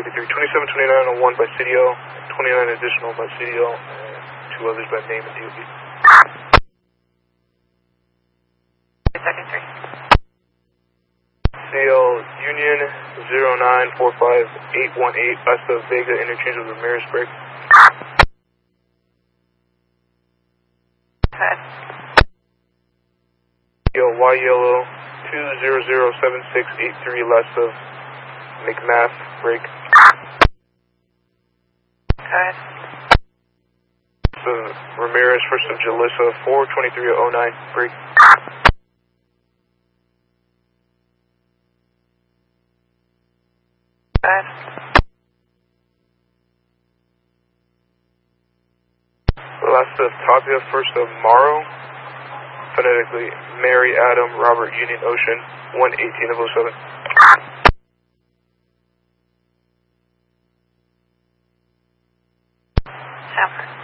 2729 on 1 by CDO, 29 additional by CDO, and 2 others by name and DOB. Second 3. CL Union 0945818, west of Vega, interchange with Ramirez break. Good. CL Y Yellow 2007683, west of McMath break. Good. So Ramirez, first of Jalissa 42309 break. Good. Last of Tapia, first of Morrow, phonetically Mary, Adam, Robert, Union, Ocean, 118 of 07. Sanford.